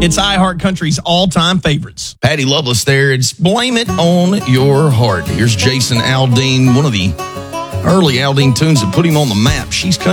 It's iHeart Country's all-time favorites. Patty Loveless there. It's Blame It on Your Heart. Here's Jason Aldean, one of the early Aldean tunes that put him on the map. She's country.